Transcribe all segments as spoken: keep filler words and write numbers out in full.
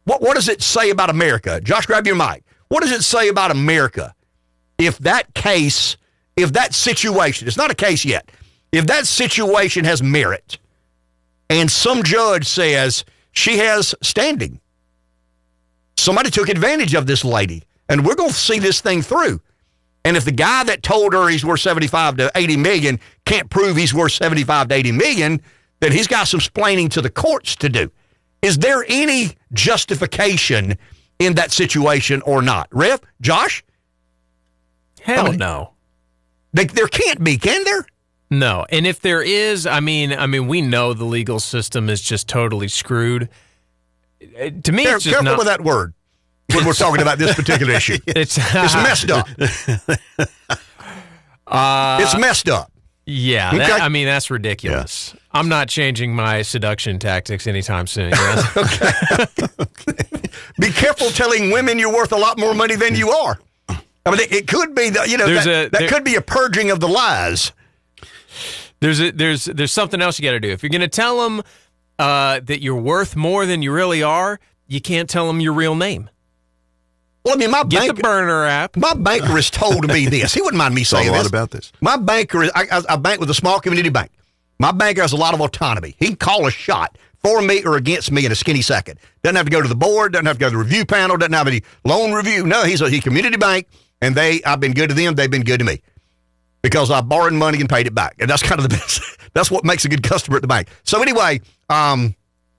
what, what does it say about America? Josh, grab your mic. What does it say about America if that case, if that situation, it's not a case yet, if that situation has merit and some judge says she has standing, somebody took advantage of this lady, and we're going to see this thing through. And if the guy that told her he's worth seventy-five to eighty million can't prove he's worth seventy-five to eighty million, then he's got some splaining to the courts to do. Is there any justification in that situation or not? Rev, Josh? Hell I mean, no. They, there can't be, can there? No. And if there is, I mean, I mean, we know the legal system is just totally screwed. To me, Care, it's just careful not, with that word when we're talking about this particular issue. It's, it's messed up. uh, it's messed up. Yeah, Okay. that, I mean, that's ridiculous. Yeah. I'm not changing my seduction tactics anytime soon. Yeah? Okay. Be careful telling women you're worth a lot more money than you are. I mean, it, it could be, the, you know, there's that, a, that there, could be a purging of the lies. There's a, there's there's something else you got to do. If you're going to tell them uh, that you're worth more than you really are, you can't tell them your real name. Well, I mean, my Get bank, the burner app. My banker has told me this. He wouldn't mind me saying a lot this. about this. My banker is, I, I, I bank with a small community bank. My banker has a lot of autonomy. He can call a shot for me or against me in a skinny second. Doesn't have to go to the board. Doesn't have to go to the review panel. Doesn't have any loan review. No, he's a he community bank, and they I've been good to them. They've been good to me because I borrowed money and paid it back, and that's kind of the best. That's what makes a good customer at the bank. So anyway, um.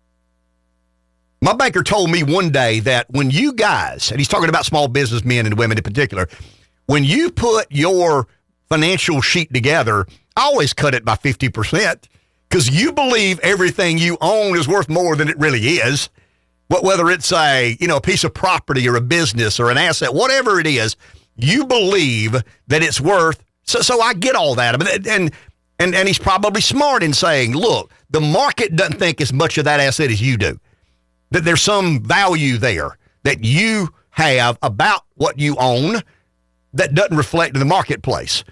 my banker told me one day that when you guys, and he's talking about small business men and women in particular, when you put your financial sheet together, I always cut it by fifty percent because you believe everything you own is worth more than it really is. Whether it's a, you know, a piece of property or a business or an asset, whatever it is, you believe that it's worth. So, so I get all that. I mean, and, and, and he's probably smart in saying, look, the market doesn't think as much of that asset as you do. That there's some value there that you have about what you own that doesn't reflect in the marketplace.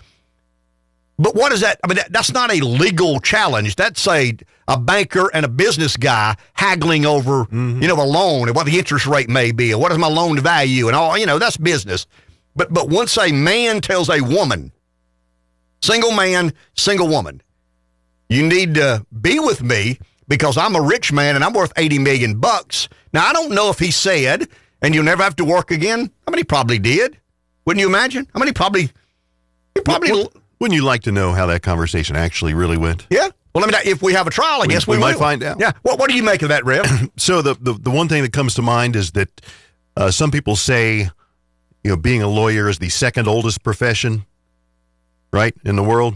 But what is that? I mean, that, that's not a legal challenge. That's a, a banker and a business guy haggling over, mm-hmm. you know, a loan and what the interest rate may be, or what is my loan to value and all, you know, that's business. But, but once a man tells a woman, single man, single woman, you need to be with me because I'm a rich man and I'm worth eighty million bucks. Now, I don't know if he said, and you'll never have to work again. I mean, he probably did. Wouldn't you imagine? I mean, he probably, he probably. Well, wouldn't you like to know how that conversation actually really went? Yeah. Well, I mean, if we have a trial, I we, guess we, we might will. find out. Yeah. What What do you make of that, Rev? So the, the the one thing that comes to mind is that uh, some people say, you know, being a lawyer is the second oldest profession, right, in the world.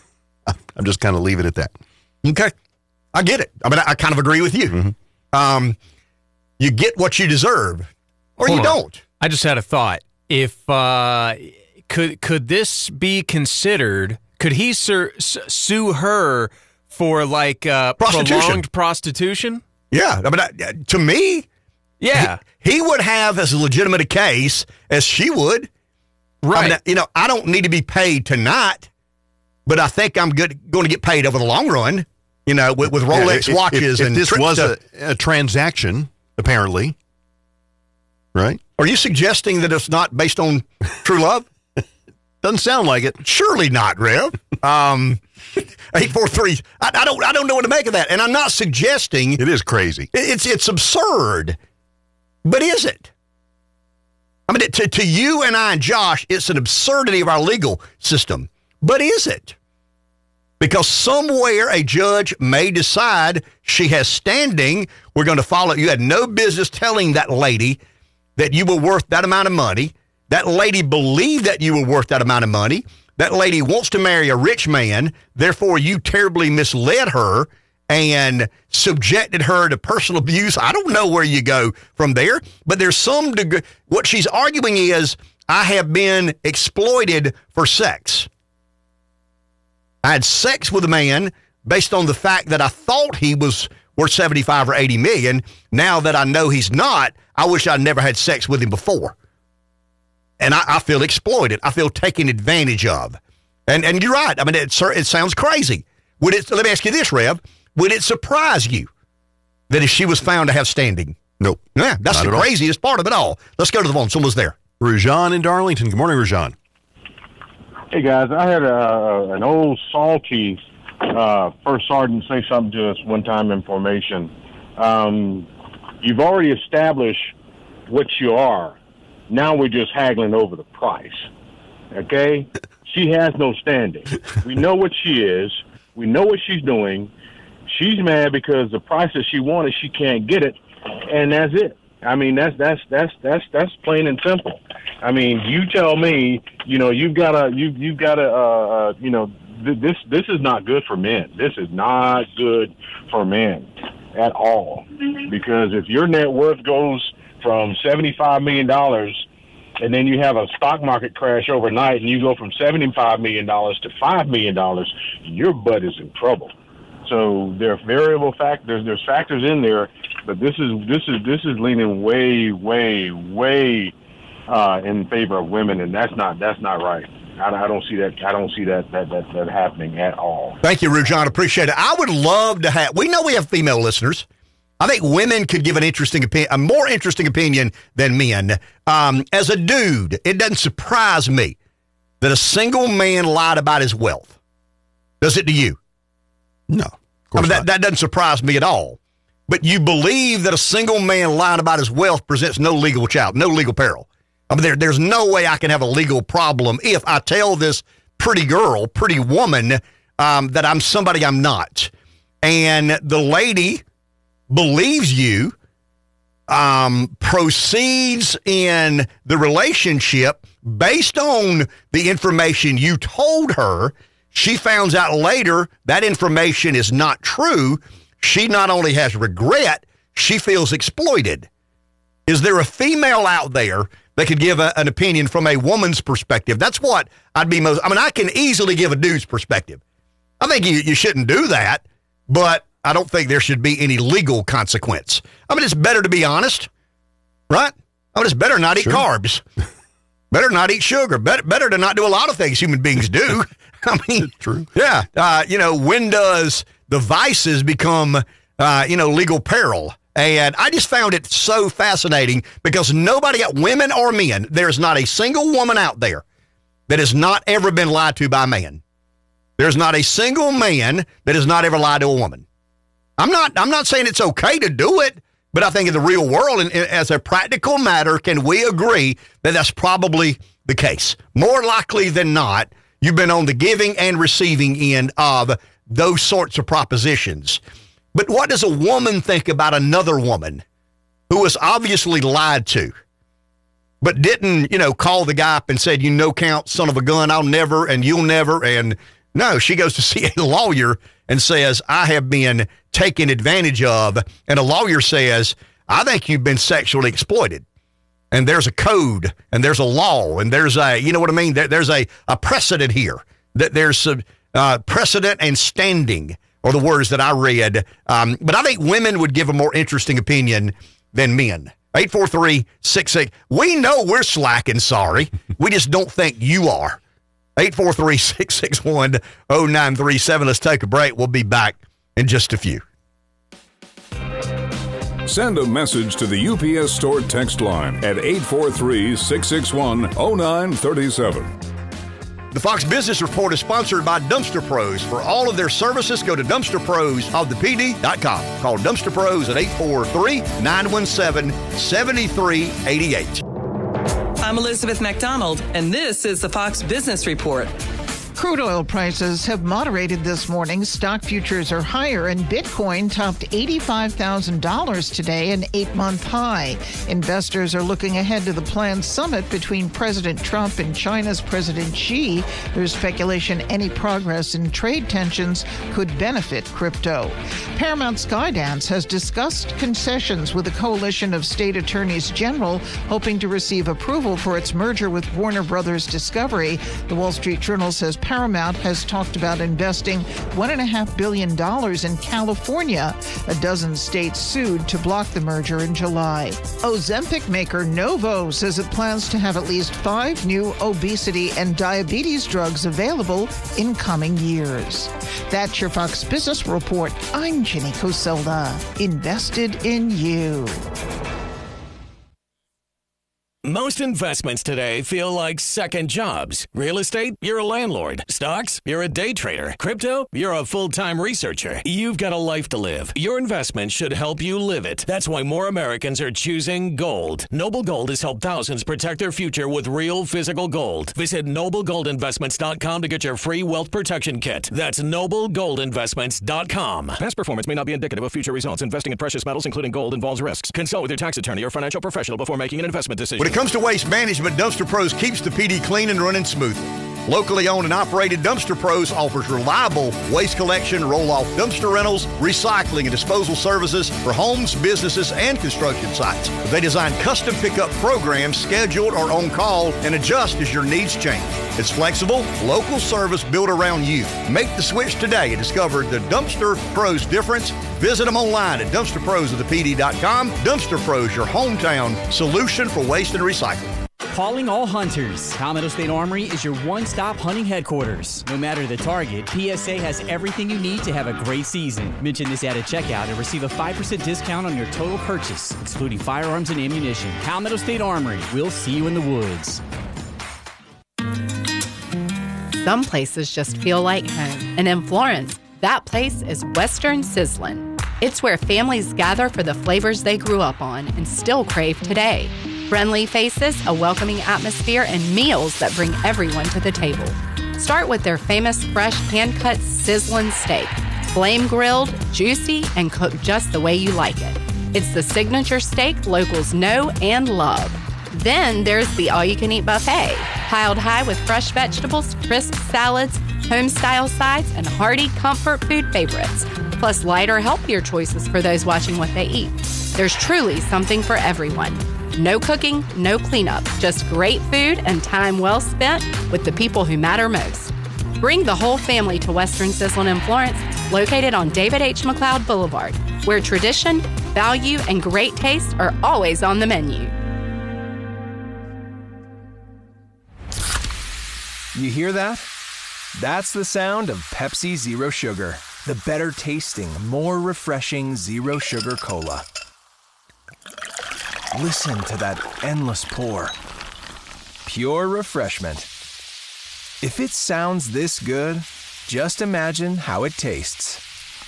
I'm just kind of leave it at that. Okay. I get it. I mean, I, I kind of agree with you. Mm-hmm. Um, you get what you deserve, or Hold you on. don't. I just had a thought. If uh, could could this be considered? Could he sur- sue her for like uh, Prostitution. prolonged prostitution? Yeah. I mean, I, to me, Yeah. he, he would have as legitimate a case as she would. Right. I mean, you know, I don't need to be paid tonight, but I think I'm good going to get paid over the long run. You know, with, with Rolex yeah, if, watches if, if and this trips was to, a, a transaction, apparently, right? Are you suggesting that it's not based on true love? Doesn't sound like it. Surely not, Rev. Um, eight four three. I, I don't. I don't know what to make of that, and I'm not suggesting It is crazy. it's it's absurd, but is it? I mean, to to you and I and Josh, it's an absurdity of our legal system, but is it? Because somewhere a judge may decide she has standing. We're going to follow. You had no business telling that lady that you were worth that amount of money. That lady believed that you were worth that amount of money. That lady wants to marry a rich man. Therefore, you terribly misled her and subjected her to personal abuse. I don't know where you go from there, but there's some degree. What she's arguing is, I have been exploited for sex. I had sex with a man based on the fact that I thought he was worth seventy-five or eighty million. Now that I know he's not, I wish I'd never had sex with him before. And I, I feel exploited. I feel taken advantage of. And and you're right. I mean, it, it sounds crazy. Would it? Let me ask you this, Rev. Would it surprise you that if she was found to have standing, Nope. Yeah, that's Not the at all. craziest part of it all. Let's go to the phone. Someone's there. Rujan in Darlington. Good morning, Rujan. Hey, guys. I had a, an old salty uh, first sergeant say something to us one time in formation. Um, you've already established what you are. Now we're just haggling over the price. Okay? She has no standing. We know what she is. We know what she's doing. She's mad because the price that she wanted, she can't get it, and that's it. I mean, that's that's that's that's that's plain and simple. I mean, you tell me, you know, you've got to you you've got to, uh, uh, you know, th- this this is not good for men. This is not good for men at all, because if your net worth goes from seventy-five million dollars and then you have a stock market crash overnight and you go from seventy-five million dollars to five million dollars, your butt is in trouble. So there are variable factors. There's factors in there, but this is this is this is leaning way, way, way uh, in favor of women, and that's not that's not right. I, I don't see that. I don't see that that, that that happening at all. Thank you, Rujan. Appreciate it. I would love to have. We know we have female listeners. I think women could give an interesting opinion, a more interesting opinion than men. Um, as a dude, it doesn't surprise me that a single man lied about his wealth. Does it to you? No. I mean, that, that doesn't surprise me at all. But you believe that a single man lying about his wealth presents no legal child, no legal peril. I mean, there, there's no way I can have a legal problem if I tell this pretty girl, pretty woman, um, that I'm somebody I'm not. And the lady believes you, um, proceeds in the relationship based on the information you told her. She finds out later that information is not true. She not only has regret, she feels exploited. Is there a female out there that could give a, an opinion from a woman's perspective? That's what I'd be most, I mean, I can easily give a dude's perspective. I think you, you shouldn't do that, but I don't think there should be any legal consequence. I mean, it's better to be honest, right? I mean, it's better not eat Sure. carbs. Better not eat sugar. Better, better to not do a lot of things human beings do. I mean, True. Yeah. Uh, you know, when does the vices become, uh, you know, legal peril? And I just found it so fascinating because nobody, women or men, there's not a single woman out there that has not ever been lied to by a man. There's not a single man that has not ever lied to a woman. I'm not, I'm not saying it's okay to do it, but I think in the real world, and as a practical matter, can we agree that that's probably the case? More likely than not, you've been on the giving and receiving end of those sorts of propositions. But what does a woman think about another woman who was obviously lied to, but didn't, you know, call the guy up and said, you no count son of a gun, I'll never, and you'll never. And no, she goes to see a lawyer and says, I have been taken advantage of. And a lawyer says, I think you've been sexually exploited. And there's a code, and there's a law, and there's a, you know what I mean? There, there's a, a precedent here. That there's a uh, precedent and standing are the words that I read. Um, but I think women would give a more interesting opinion than men. eight four three, six six. We know we're slacking, sorry. We just don't think you are. eight four three, six six one, zero nine three seven. Let's take a break. We'll be back in just a few. Send a message to the U P S Store text line at eight four three, six six one, zero nine three seven. The Fox Business Report is sponsored by Dumpster Pros. For all of their services, go to dumpster pros of the p d dot com. Call Dumpster Pros at eight four three, nine one seven, seven three eight eight. I'm Elizabeth McDonald, and this is the Fox Business Report. Crude oil prices have moderated this morning. Stock futures are higher, and Bitcoin topped eighty-five thousand dollars today, an eight-month high. Investors are looking ahead to the planned summit between President Trump and China's President Xi. There's speculation any progress in trade tensions could benefit crypto. Paramount Skydance has discussed concessions with a coalition of state attorneys general, hoping to receive approval for its merger with Warner Brothers Discovery. The Wall Street Journal says Paramount has talked about investing one point five billion dollars in California. A dozen states sued to block the merger in July. Ozempic maker Novo says it plans to have at least five new obesity and diabetes drugs available in coming years. That's your Fox Business Report. I'm Jenny Coselda. Invested in you. Most investments today feel like second jobs. Real estate, you're a landlord. Stocks, you're a day trader. Crypto, you're a full-time researcher. You've got a life to live. Your investment should help you live it. That's why more Americans are choosing gold. Noble Gold has helped thousands protect their future with real physical gold. Visit noble gold investments dot com to get your free wealth protection kit. That's noble gold investments dot com. Past performance may not be indicative of future results. Investing in precious metals, including gold, involves risks. Consult with your tax attorney or financial professional before making an investment decision. When it comes to waste management, Dumpster Pros keeps the P D clean and running smoothly. Locally owned and operated, Dumpster Pros offers reliable waste collection, roll-off dumpster rentals, recycling and disposal services for homes, businesses, and construction sites. They design custom pickup programs scheduled or on call and adjust as your needs change. It's flexible, local service built around you. Make the switch today and discover the Dumpster Pros difference. Visit them online at dumpster pros of the p d dot com. Dumpster Pros, your hometown solution for waste and recycling. Calling all hunters. Palmetto State Armory is your one-stop hunting headquarters. No matter the target, P S A has everything you need to have a great season. Mention this ad at checkout and receive a five percent discount on your total purchase, excluding firearms and ammunition. Palmetto State Armory. We'll see you in the woods. Some places just feel like home. And in Florence, that place is Western Sizzlin'. It's where families gather for the flavors they grew up on and still crave today. Friendly faces, a welcoming atmosphere, and meals that bring everyone to the table. Start with their famous fresh hand-cut sizzling steak. Flame grilled, juicy, and cooked just the way you like it. It's the signature steak locals know and love. Then there's the all-you-can-eat buffet, piled high with fresh vegetables, crisp salads, home-style sides, and hearty comfort food favorites, plus lighter, healthier choices for those watching what they eat. There's truly something for everyone. No cooking, no cleanup, just great food and time well spent with the people who matter most. Bring the whole family to Western Sizzlin' in Florence, located on David H. McLeod Boulevard, where tradition, value, and great taste are always on the menu. You hear that? That's the sound of Pepsi Zero Sugar, the better tasting, more refreshing Zero Sugar Cola. Listen to that endless pour. Pure refreshment. If it sounds this good, just imagine how it tastes.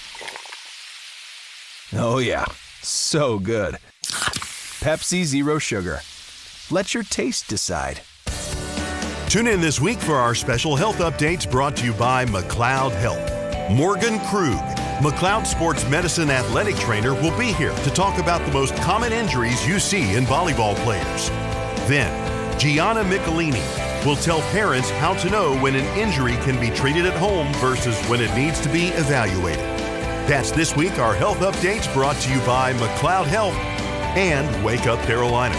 Oh yeah, so good. Pepsi Zero Sugar. Let your taste decide. Tune in this week for our special health updates brought to you by McLeod Health. Morgan Krug, McLeod Sports Medicine athletic trainer, will be here to talk about the most common injuries you see in volleyball players. Then, Gianna Michelini will tell parents how to know when an injury can be treated at home versus when it needs to be evaluated. That's this week, our health updates brought to you by McLeod Health and Wake Up Carolina.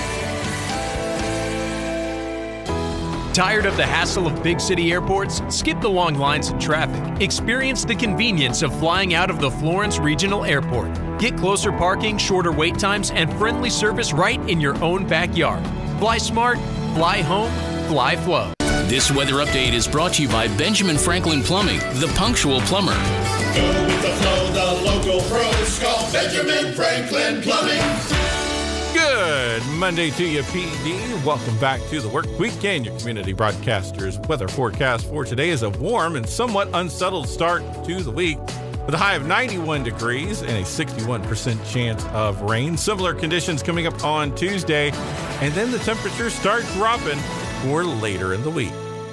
Tired of the hassle of big city airports? Skip the long lines and traffic. Experience the convenience of flying out of the Florence Regional Airport. Get closer parking, shorter wait times, and friendly service right in your own backyard. Fly smart, fly home, fly flow. This weather update is brought to you by Benjamin Franklin Plumbing, the punctual plumber. Go with the flow, the local pros call Benjamin Franklin Plumbing. Good Monday to you, P D. Welcome back to the Work Weekend. Your community broadcasters weather forecast for today is a warm and somewhat unsettled start to the week with a high of ninety-one degrees and a sixty-one percent chance of rain. Similar conditions coming up on Tuesday, and then the temperatures start dropping for later in the week.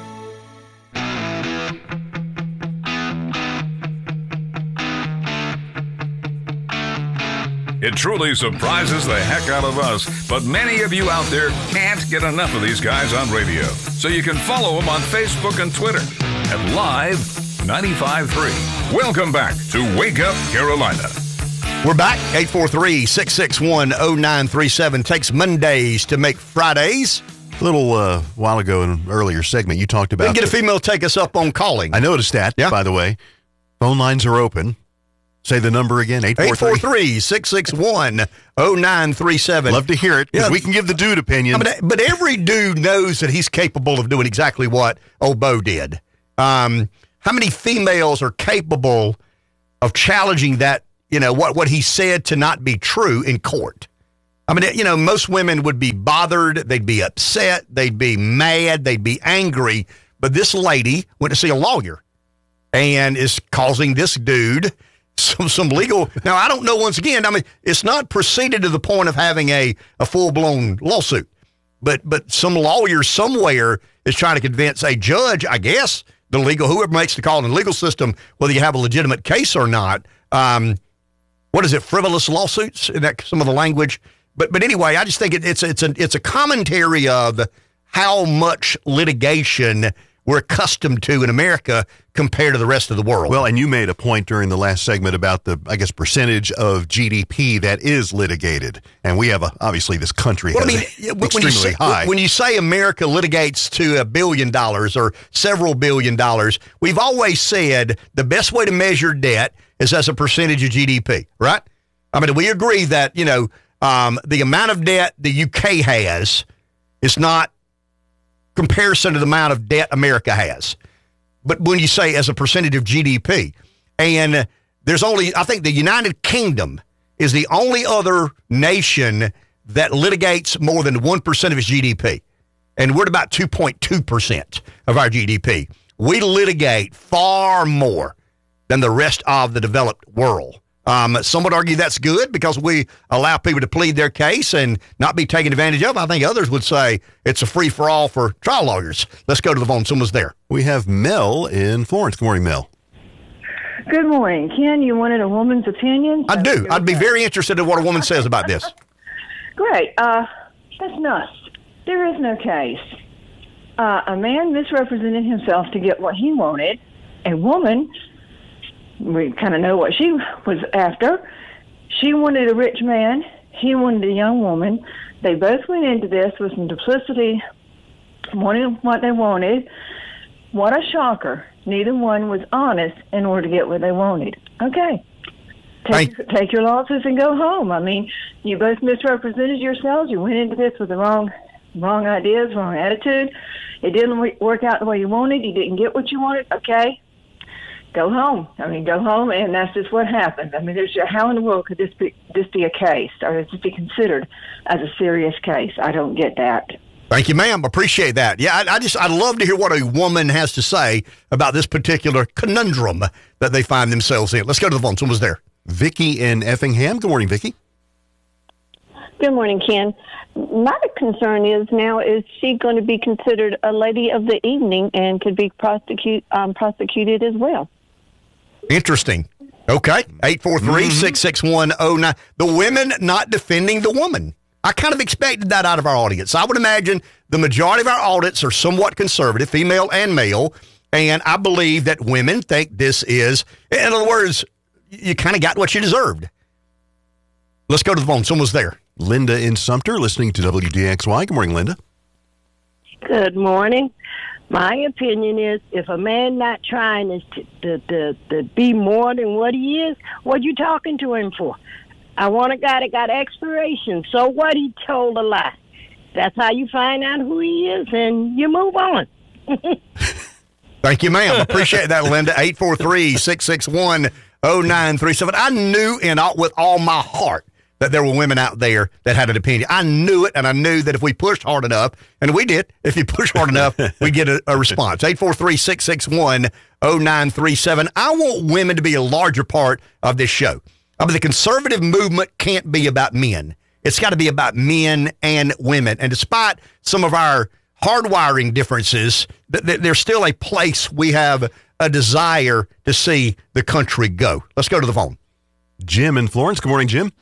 It truly surprises the heck out of us, but many of you out there can't get enough of these guys on radio. So you can follow them on Facebook and Twitter at Live ninety-five point three. Welcome back to Wake Up Carolina. We're back. eight four three, six six one, oh nine three seven. Takes Mondays to make Fridays. A little uh, while ago in an earlier segment, you talked about... We can get a female to take us up on calling. I noticed that, yeah. By the way. Phone lines are open. Say the number again, eight four three, six six one, oh nine three seven. Love to hear it, because yeah. we can give the dude opinion. I mean, but every dude knows that he's capable of doing exactly what old Bo did. Um, how many females are capable of challenging that, you know, what, what he said to not be true in court? I mean, you know, most women would be bothered. They'd be upset. They'd be mad. They'd be angry. But this lady went to see a lawyer and is causing this dude some some legal. Now, I don't know, once again, I mean, it's not proceeded to the point of having a, a full-blown lawsuit. But but some lawyer somewhere is trying to convince a judge, I guess, the legal, whoever makes the call in the legal system, whether you have a legitimate case or not. Um, what is it, frivolous lawsuits? Is that some of the language? But but anyway, I just think it, it's it's a it's a commentary of how much litigation we're accustomed to in America compared to the rest of the world. Well, and you made a point during the last segment about the, I guess, percentage of G D P that is litigated, and we have a, obviously this country well, has I mean, a, extremely when you say, high. When you say America litigates to a billion dollars or several billion dollars, we've always said the best way to measure debt is as a percentage of G D P, right? I mean, we agree that, you know, um, the amount of debt the U K has is not comparison to the amount of debt America has. But when you say as a percentage of G D P, and there's only, I think the United Kingdom is the only other nation that litigates more than one percent of its G D P. And we're at about two point two percent of our G D P. We litigate far more than the rest of the developed world. Um, some would argue that's good because we allow people to plead their case and not be taken advantage of. I think others would say it's a free-for-all for trial lawyers. Let's go to the phone. Someone's there. We have Mel in Florence. Good morning, Mel. Good morning. Ken, you wanted a woman's opinion? I do. I'd be very interested in what a woman says about this. Great. Uh, that's nuts. There is no case. Uh, a man misrepresented himself to get what he wanted. A woman, we kind of know what she was after. She wanted a rich man. He wanted a young woman. They both went into this with some duplicity, wanting what they wanted. What a shocker. Neither one was honest in order to get what they wanted. Okay. Take, take your losses and go home. I mean, you both misrepresented yourselves. You went into this with the wrong wrong ideas, wrong attitude. It didn't work out the way you wanted. You didn't get what you wanted. Okay. Go home. I mean, go home, and that's just what happened. I mean, there's how in the world could this be this be a case, or this be considered as a serious case? I don't get that. Thank you, ma'am. Appreciate that. Yeah, I, I just I'd love to hear what a woman has to say about this particular conundrum that they find themselves in. Let's go to the phone. Someone's there. Vicky in Effingham. Good morning, Vicky. Good morning, Ken. My concern is now, is she going to be considered a lady of the evening and could be prosecute, um, prosecuted as well? Interesting. Okay. eight four three, six six one, oh nine. The women not defending the woman. I kind of expected that out of our audience. I would imagine the majority of our audience are somewhat conservative, female and male, and I believe that women think this is, in other words, you kind of got what you deserved. Let's go to the phone. Someone's there. Linda in Sumter, listening to W D X Y. Good morning, Linda. Good morning. My opinion is, if a man not trying is to, to, to, to be more than what he is, what you talking to him for? I want a guy that got expiration. So what? He told a lie. That's how you find out who he is, and you move on. Thank you, ma'am. Appreciate that, Linda. eight four three, six six one, oh nine three seven. I knew in all, with all my heart that there were women out there that had an opinion. I knew it, and I knew that if we pushed hard enough, and we did, if you push hard enough, we get a, a response. eight four three, six six one, oh nine three seven. I want women to be a larger part of this show. I mean, the conservative movement can't be about men. It's got to be about men and women. And despite some of our hardwiring differences, th- th- there's still a place we have a desire to see the country go. Let's go to the phone. Jim in Florence. Good morning, Jim.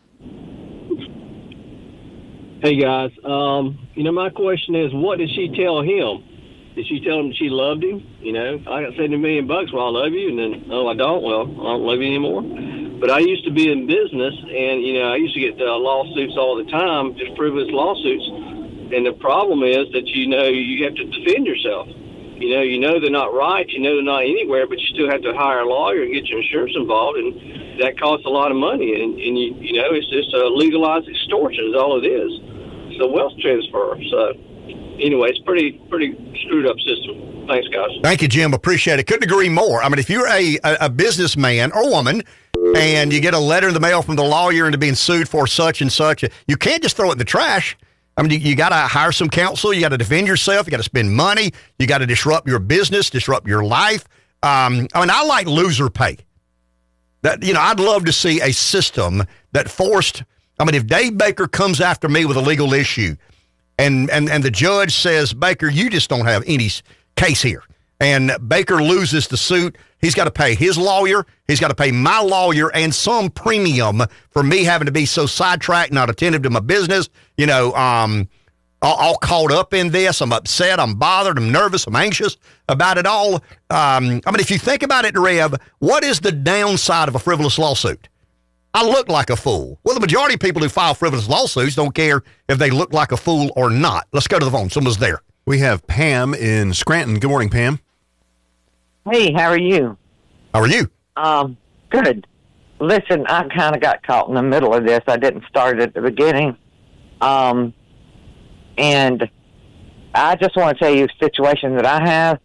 Hey, guys. Um, you know, my question is, what did she tell him? Did she tell him she loved him? You know, I got seventy million bucks, well, I love you, and then, oh, I don't. Well, I don't love you anymore. But I used to be in business, and, you know, I used to get uh, lawsuits all the time, just frivolous lawsuits. And the problem is that, you know, you have to defend yourself. You know, you know they're not right, you know they're not anywhere, but you still have to hire a lawyer and get your insurance involved, and that costs a lot of money. And, and you, you know, it's just a legalized extortion is all it is. It's a wealth transfer. So, anyway, it's pretty pretty screwed up system. Thanks, guys. Thank you, Jim. Appreciate it. Couldn't agree more. I mean, if you're a, a, a businessman or woman and you get a letter in the mail from the lawyer into being sued for such and such, you can't just throw it in the trash. I mean, you, you got to hire some counsel. You got to defend yourself. You got to spend money. You got to disrupt your business, disrupt your life. Um, I mean, I like loser pay. That, you know, I'd love to see a system that forced, I mean, if Dave Baker comes after me with a legal issue and, and, and the judge says, Baker, you just don't have any case here, and Baker loses the suit, he's got to pay his lawyer, he's got to pay my lawyer, and some premium for me having to be so sidetracked, not attentive to my business, you know, um, all, all caught up in this. I'm upset, I'm bothered, I'm nervous, I'm anxious about it all. Um, I mean, if you think about it, Rev, what is the downside of a frivolous lawsuit? I look like a fool. Well, the majority of people who file frivolous lawsuits don't care if they look like a fool or not. Let's go to the phone. Someone's there. We have Pam in Scranton. Good morning, Pam. Hey, how are you? How are you? Um, good. Listen, I kind of got caught in the middle of this. I didn't start at the beginning. Um, and I just want to tell you a situation that I have.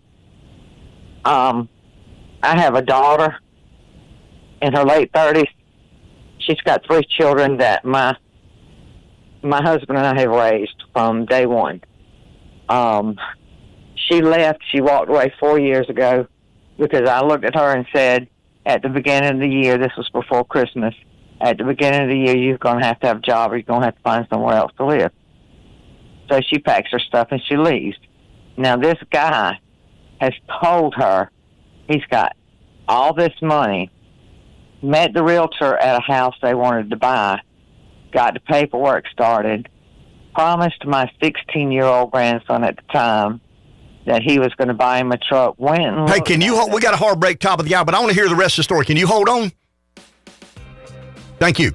Um, I have a daughter in her late thirties. She's got three children that my my husband and I have raised from day one. Um, she left. She walked away four years ago because I looked at her and said, at the beginning of the year, this was before Christmas, at the beginning of the year, you're going to have to have a job or you're going to have to find somewhere else to live. So she packs her stuff and she leaves. Now, this guy has told her he's got all this money, met the realtor at a house they wanted to buy, got the paperwork started, promised my sixteen-year-old grandson at the time that he was going to buy him a truck. Went hey, can you hold? We got a hard break top of the hour, but I want to hear the rest of the story. Can you hold on? Thank you.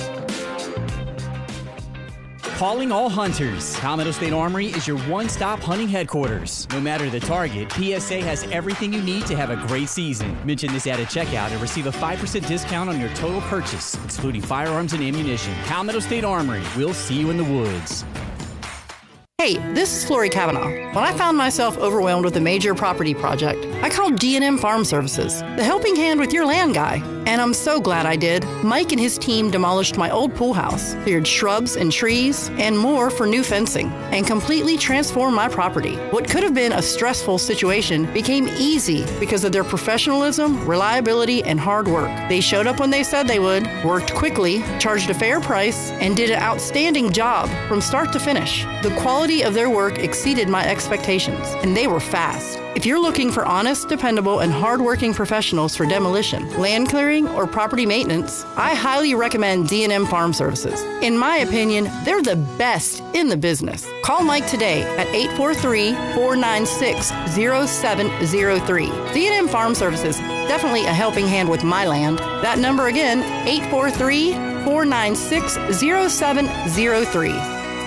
Calling all hunters. Palmetto State Armory is your one-stop hunting headquarters. No matter the target, P S A has everything you need to have a great season. Mention this ad at checkout and receive a five percent discount on your total purchase, excluding firearms and ammunition. Palmetto State Armory. We'll see you in the woods. Hey, this is Lori Kavanaugh. When I found myself overwhelmed with a major property project, I called D and M Farm Services, the helping hand with your land guy. And I'm so glad I did. Mike and his team demolished my old pool house, cleared shrubs and trees, and more for new fencing, and completely transformed my property. What could have been a stressful situation became easy because of their professionalism, reliability, and hard work. They showed up when they said they would, worked quickly, charged a fair price, and did an outstanding job from start to finish. The quality of their work exceeded my expectations, and they were fast. If you're looking for honest, dependable, and hardworking professionals for demolition, land clearing, or property maintenance, I highly recommend D and M Farm Services. In my opinion, they're the best in the business. Call Mike today at eight four three, four nine six, zero seven zero three. D and M Farm Services, definitely a helping hand with my land. That number again, eight four three, four nine six, zero seven zero three.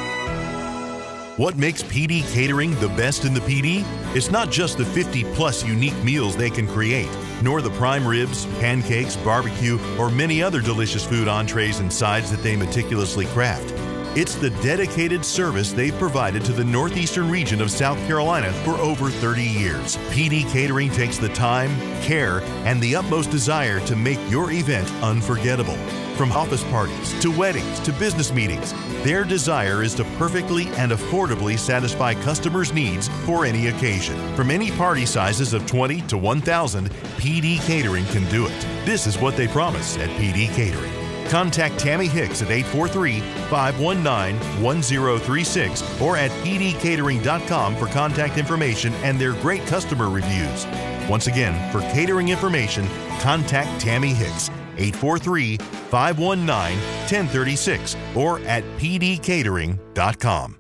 What makes P D Catering the best in the P D? It's not just the fifty plus unique meals they can create, nor the prime ribs, pancakes, barbecue, or many other delicious food entrees and sides that they meticulously craft. It's the dedicated service they've provided to the northeastern region of South Carolina for over thirty years. P D Catering takes the time, care, and the utmost desire to make your event unforgettable. From office parties to weddings to business meetings, their desire is to perfectly and affordably satisfy customers' needs for any occasion. From any party sizes of twenty to one thousand, P D Catering can do it. This is what they promise at P D Catering. Contact Tammy Hicks at eight four three, five one nine, one zero three six or at p d catering dot com for contact information and their great customer reviews. Once again, for catering information, contact Tammy Hicks, eight four three, five one nine, one zero three six or at p d catering dot com.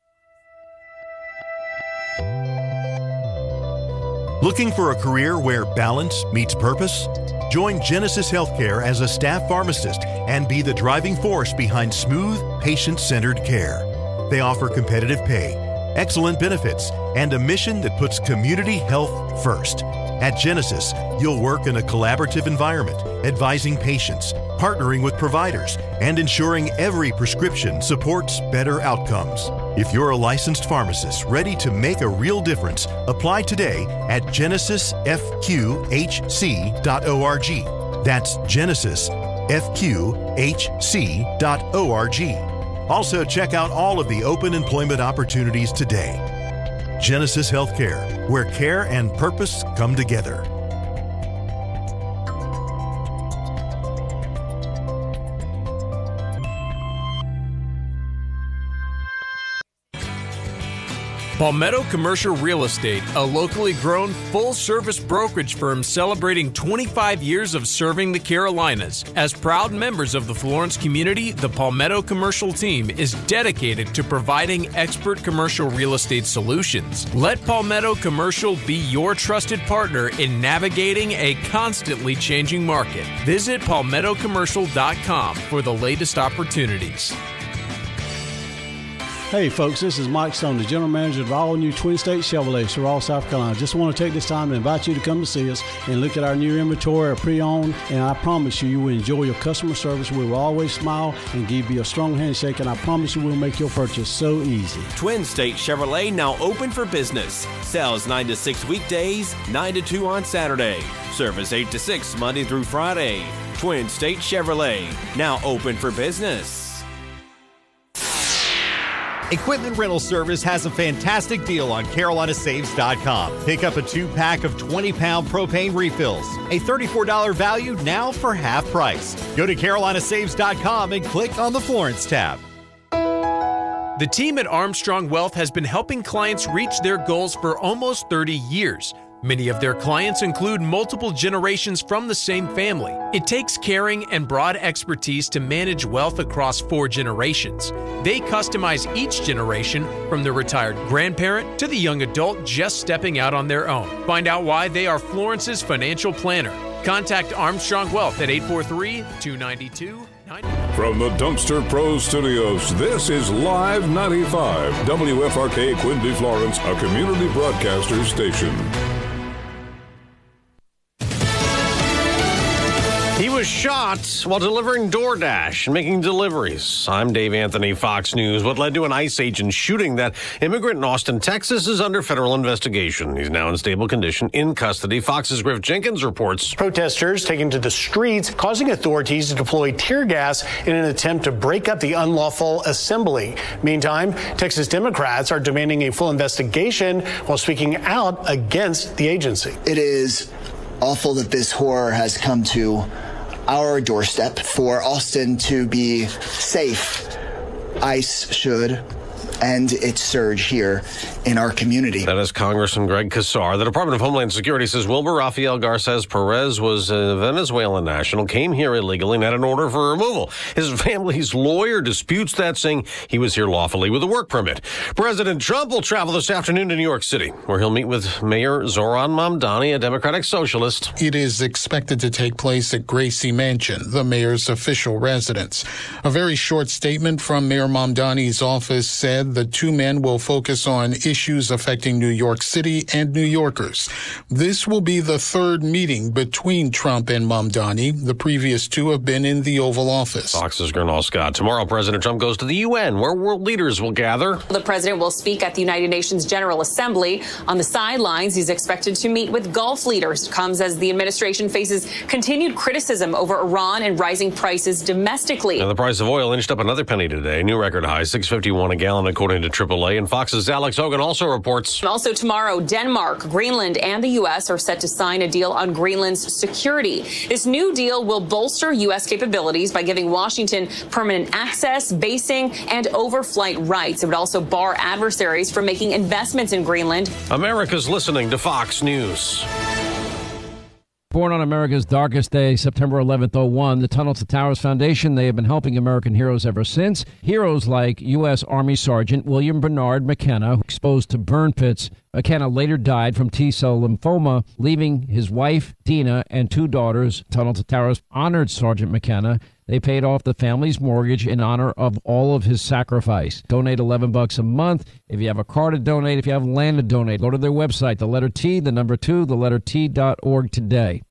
Looking for a career where balance meets purpose? Join Genesis Healthcare as a staff pharmacist and be the driving force behind smooth, patient-centered care. They offer competitive pay, excellent benefits, and a mission that puts community health first. At Genesis, you'll work in a collaborative environment, advising patients, partnering with providers, and ensuring every prescription supports better outcomes. If you're a licensed pharmacist ready to make a real difference, apply today at genesis f q h c dot org. That's Genesis F Q H C dot org. Also, check out all of the open employment opportunities today. Genesis Healthcare, where care and purpose come together. Palmetto Commercial Real Estate, a locally grown, full-service brokerage firm celebrating twenty-five years of serving the Carolinas. As proud members of the Florence community, the Palmetto Commercial team is dedicated to providing expert commercial real estate solutions. Let Palmetto Commercial be your trusted partner in navigating a constantly changing market. Visit palmetto commercial dot com for the latest opportunities. Hey folks, this is Mike Stone, the General Manager of all new Twin State Chevrolet, Sorrel, South Carolina. Just want to take this time to invite you to come to see us and look at our new inventory, our pre-owned, and I promise you, you will enjoy your customer service. We will always smile and give you a strong handshake, and I promise you we'll make your purchase so easy. Twin State Chevrolet now open for business. Sales nine to six weekdays, nine to two on Saturday. Service eight to six Monday through Friday. Twin State Chevrolet, now open for business. Equipment Rental Service has a fantastic deal on Carolina Saves dot com. Pick up a two-pack of twenty pound propane refills. A thirty-four dollars value now for half price. Go to Carolina Saves dot com and click on the Florence tab. The team at Armstrong Wealth has been helping clients reach their goals for almost thirty years. Many of their clients include multiple generations from the same family. It takes caring and broad expertise to manage wealth across four generations. They customize each generation, from the retired grandparent to the young adult just stepping out on their own. Find out why they are Florence's financial planner. Contact Armstrong Wealth at eight four three, two nine two, nine nine. From the Dumpster Pro Studios, this is Live ninety-five, W F R K Quincy, Florence, a community broadcaster station. He was shot while delivering DoorDash and making deliveries. I'm Dave Anthony, Fox News. What led to an ICE agent shooting that immigrant in Austin, Texas is under federal investigation. He's now in stable condition in custody. Fox's Griff Jenkins reports. Protesters taking to the streets, causing authorities to deploy tear gas in an attempt to break up the unlawful assembly. Meantime, Texas Democrats are demanding a full investigation while speaking out against the agency. It is awful that this horror has come to our doorstep. For Austin to be safe, ICE should end its surge here in our community. That is Congressman Greg Casar. The Department of Homeland Security says Wilbur Rafael Garces Perez was a Venezuelan national, came here illegally and had an order for removal. His family's lawyer disputes that, saying he was here lawfully with a work permit. President Trump will travel this afternoon to New York City, where he'll meet with Mayor Zoran Mamdani, a Democratic socialist. It is expected to take place at Gracie Mansion, the mayor's official residence. A very short statement from Mayor Mamdani's office said the two men will focus on issues affecting New York City and New Yorkers. This will be the third meeting between Trump and Mamdani. The previous two have been in the Oval Office. Fox's Gernal Scott. Tomorrow, President Trump goes to the U N, where world leaders will gather. The president will speak at the United Nations General Assembly. On the sidelines, he's expected to meet with Gulf leaders. Comes as the administration faces continued criticism over Iran and rising prices domestically. Now, the price of oil inched up another penny today. New record high, six fifty-one a gallon, according to triple A. And Fox's Alex Hogan also reports. Also tomorrow, Denmark, Greenland, and the U S are set to sign a deal on Greenland's security. This new deal will bolster U S capabilities by giving Washington permanent access, basing, and overflight rights. It would also bar adversaries from making investments in Greenland. America's listening to Fox News. Born on America's darkest day, September eleventh, oh one, the Tunnel to Towers Foundation, they have been helping American heroes ever since. Heroes like U S. Army Sergeant William Bernard McKenna, exposed to burn pits. McKenna later died from T-cell lymphoma, leaving his wife, Dina, and two daughters. Tunnel to Towers honored Sergeant McKenna. They paid off the family's mortgage in honor of all of his sacrifice. Donate eleven bucks a month. If you have a car to donate, if you have land to donate, go to their website, the letter T, the number two, the letter T dot org today.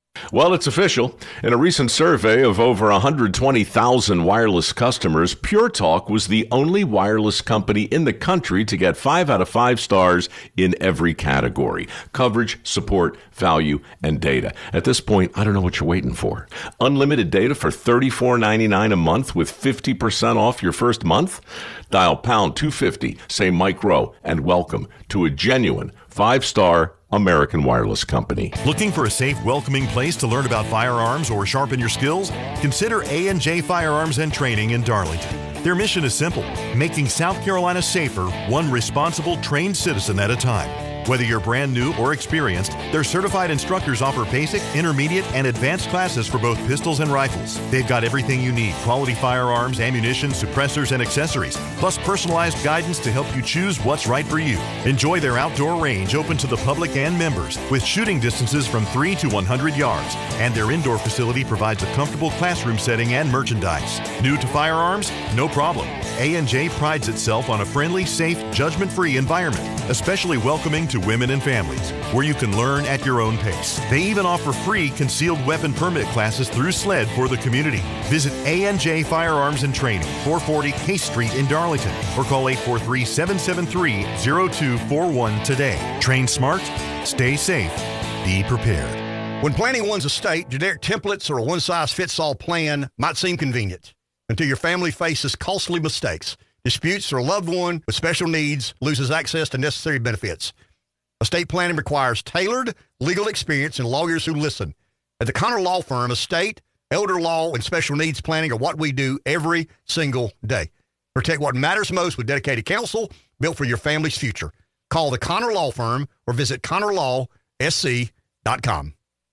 Well, it's official. In a recent survey of over one hundred twenty thousand wireless customers, Pure Talk was the only wireless company in the country to get five out of five stars in every category: coverage, support, value, and data. At this point, I don't know what you're waiting for. Unlimited data for thirty-four ninety-nine a month with fifty percent off your first month? Dial pound two fifty, say Mike Rowe, and welcome to a genuine five-star American wireless company. Looking for a safe, welcoming place to learn about firearms or sharpen your skills? Consider A and J Firearms and Training in Darlington. Their mission is simple: making South Carolina safer, one responsible, trained citizen at a time. Whether you're brand new or experienced, their certified instructors offer basic, intermediate, and advanced classes for both pistols and rifles. They've got everything you need: quality firearms, ammunition, suppressors, and accessories, plus personalized guidance to help you choose what's right for you. Enjoy their outdoor range open to the public and members, with shooting distances from three to one hundred yards. And their indoor facility provides a comfortable classroom setting and merchandise. New to firearms? No problem. A and J prides itself on a friendly, safe, judgment-free environment, especially welcoming to women and families, where you can learn at your own pace. They even offer free concealed weapon permit classes through SLED for the community. Visit A and J Firearms and Training, four forty Case Street in Darlington, or call eight four three, seven seven three, zero two four one today. Train smart, stay safe, be prepared. When planning one's estate, generic templates or a one-size-fits-all plan might seem convenient until your family faces costly mistakes, disputes, or a loved one with special needs loses access to necessary benefits. Estate planning requires tailored legal experience and lawyers who listen. At the Connor Law Firm, estate, elder law, and special needs planning are what we do every single day. Protect what matters most with dedicated counsel built for your family's future. Call the Connor Law Firm or visit connor law s c dot com.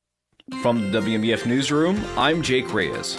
From the W M B F Newsroom, I'm Jake Reyes.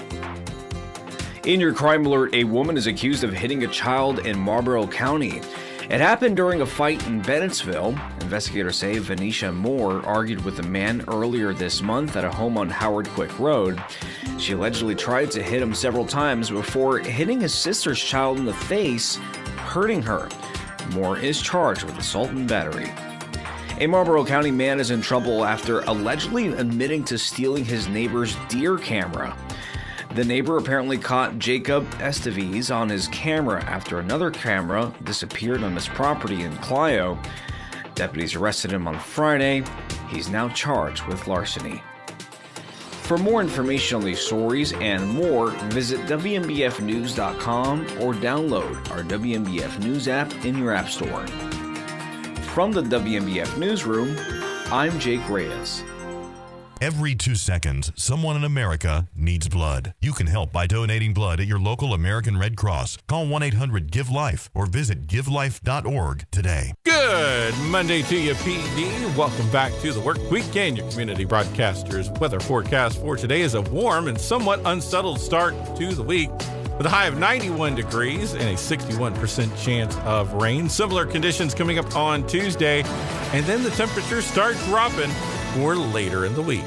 In your crime alert, a woman is accused of hitting a child in Marlboro County. It happened during a fight in Bennettsville. Investigators say Venetia Moore argued with a man earlier this month at a home on Howard Quick Road. She allegedly tried to hit him several times before hitting his sister's child in the face, hurting her. Moore is charged with assault and battery. A Marlboro County man is in trouble after allegedly admitting to stealing his neighbor's deer camera. The neighbor apparently caught Jacob Esteves on his camera after another camera disappeared on his property in Clio. Deputies arrested him on Friday. He's now charged with larceny. For more information on these stories and more, visit W M B F news dot com or download our W M B F News app in your app store. From the W M B F Newsroom, I'm Jake Reyes. Every two seconds, someone in America needs blood. You can help by donating blood at your local American Red Cross. Call one eight hundred give life or visit give life dot org today. Good Monday to you, P D. Welcome back to the Work Week and your community broadcasters. Weather forecast for today is a warm and somewhat unsettled start to the week, with a high of ninety-one degrees and a sixty-one percent chance of rain. Similar conditions coming up on Tuesday, and then the temperatures start dropping for later in the week.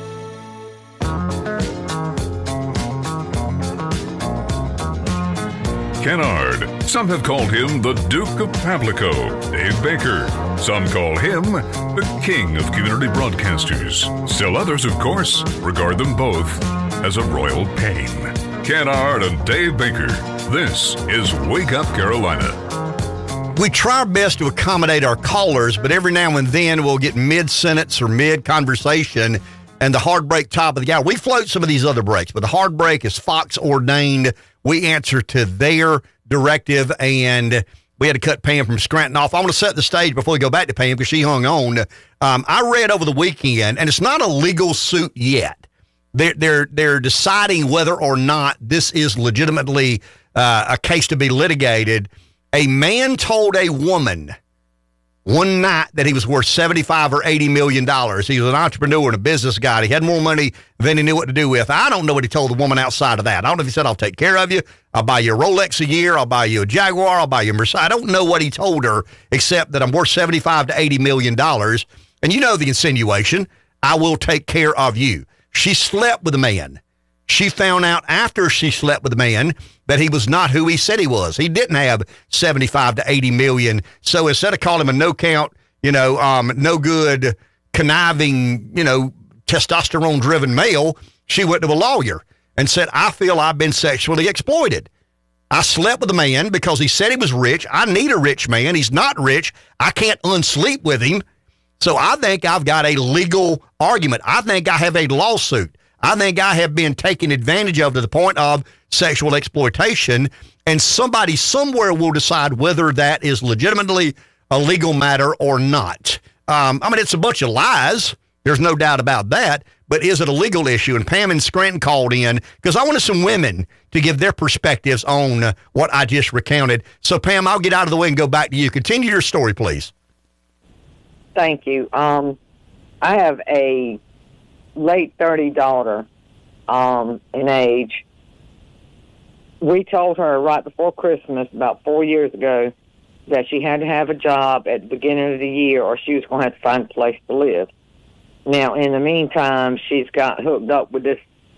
Kennard. Some have called him the Duke of Pamlico, Dave Baker. Some call him the King of Community Broadcasters. Still others, of course, regard them both as a royal pain. Kennard and Dave Baker. This is Wake Up Carolina. We try our best to accommodate our callers, but every now and then we'll get mid-sentence or mid-conversation and the hard break top of the hour. We float some of these other breaks, but the hard break is Fox ordained. We answer to their directive, and we had to cut Pam from Scranton off. I want to set the stage before we go back to Pam because she hung on. Um, I read over the weekend, and it's not a legal suit yet. They're, they're, they're deciding whether or not this is legitimately uh, a case to be litigated. A man told a woman one night that he was worth seventy-five or eighty million dollars. He was an entrepreneur and a business guy. He had more money than he knew what to do with. I don't know what he told the woman outside of that. I don't know if he said, I'll take care of you. I'll buy you a Rolex a year. I'll buy you a Jaguar. I'll buy you a Mercedes. I don't know what he told her except that I'm worth seventy-five to eighty million dollars. And you know the insinuation, I will take care of you. She slept with a man. She found out after she slept with a man that he was not who he said he was. He didn't have seventy-five to eighty million. So instead of calling him a no count, you know, um, no good, conniving, you know, testosterone-driven male, she went to a lawyer and said, I feel I've been sexually exploited. I slept with a man because he said he was rich. I need a rich man. He's not rich. I can't unsleep with him. So I think I've got a legal argument. I think I have a lawsuit. I think I have been taken advantage of to the point of sexual exploitation, and somebody somewhere will decide whether that is legitimately a legal matter or not. Um, I mean, it's a bunch of lies. There's no doubt about that. But is it a legal issue? And Pam in Scranton called in because I wanted some women to give their perspectives on uh, what I just recounted. So, Pam, I'll get out of the way and go back to you. Continue your story, please. Thank you. Um, I have a late thirty daughter um, in age. We told her right before Christmas, about four years ago, that she had to have a job at the beginning of the year or she was going to have to find a place to live. Now, in the meantime, she's got hooked up with this